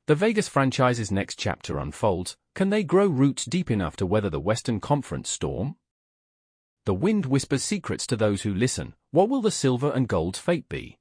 the Vegas franchise's next chapter unfolds, can they grow roots deep enough to weather the Western Conference storm? The wind whispers secrets to those who listen. What will the silver and gold's fate be?